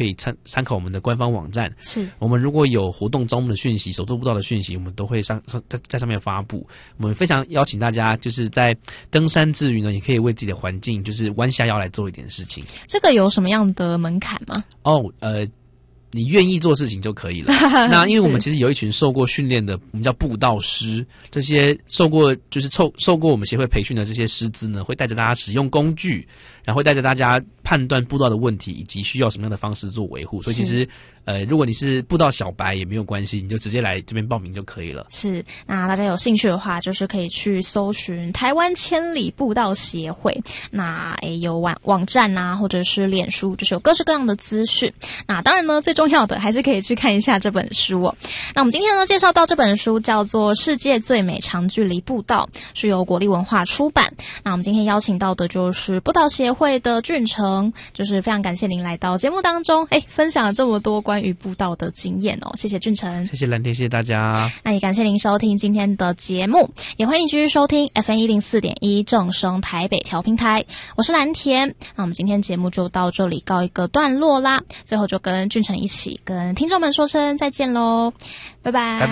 可以参考我们的官方网站。 是， 我们如果有活动招募的讯息、手作步道的讯息，我们都会在上面发布。我们非常邀请大家，就是在登山之余呢，也可以为自己的环境就是弯下腰来做一点事情。 这个有什么样的门槛吗？ 你愿意做事情就可以了。那因为我们其实有一群受过训练的，我们叫步道师，这些受过我们协会培训的这些师资呢，会带着大家使用工具，然后会带着大家判断步道的问题以及需要什么样的方式做维护。所以其实如果你是步道小白也没有关系，你就直接来这边报名就可以了。 是，那大家有兴趣的话，就是可以去搜寻台湾千里步道协会，那有网站啊，或者是脸书，就是有各式各样的资讯。那当然呢，最重要的还是可以去看一下这本书哦。那我们今天呢介绍到这本书叫做《世界最美长距离步道》，是由国立文化出版。那我们今天邀请到的就是步道协会的俊成，就是非常感谢您来到节目当中，分享了这么多关于步道的经验哦，谢谢俊成， 谢谢蓝天，谢谢大家。 那也感谢您收听今天的节目，也欢迎继续收听 FM104.1 正声台北调频台，我是蓝田。那我们今天节目就到这里告一个段落啦，最后就跟俊成一起跟听众们说声再见咯，拜拜。